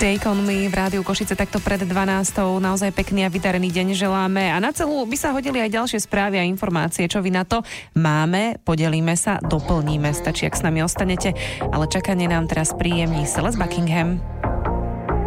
Take on me v Rádiu Košice takto pred 12. Naozaj pekný a vydarený deň želáme. A na celú by sa hodili aj ďalšie správy a informácie. Čo vy na to? Máme, podelíme sa, doplníme. Stačí, ak s nami ostanete. Ale čakanie nám teraz príjemní Celeste Buckingham.